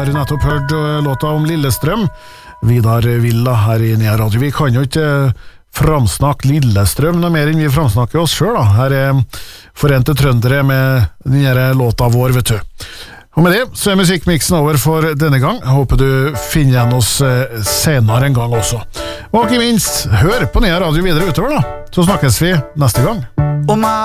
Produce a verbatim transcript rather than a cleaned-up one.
har nettopp hørt låta om Lillestrøm. Vidar Villa her i Nea Radio. Vi kan jo ikke framsnakke Lillestrøm noe mer enn vi framsnakker oss selv da. Her er Forente Trøndere med denne låta vår, vet du. Og med det så er musikkmiksen over for denne gang. Jeg håper du finner igjen oss senere en gang også. Og ikke minst, hør på Nea Radio videre utover da. Så snakkes vi neste gang.